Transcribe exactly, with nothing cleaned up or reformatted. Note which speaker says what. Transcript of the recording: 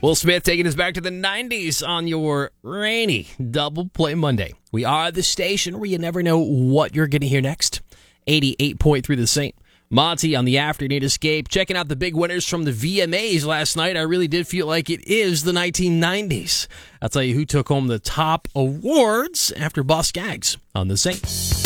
Speaker 1: Will Smith taking us back to the nineties on your rainy Double Play Monday. We are the station where you never know what you're going to hear next. eighty-eight point three The Saint. Monty on the Afternoon Escape. Checking out the big winners from the V M As last night. I really did feel like it is the nineteen nineties. I'll tell you who took home the top awards after Boss Gags on the Saint.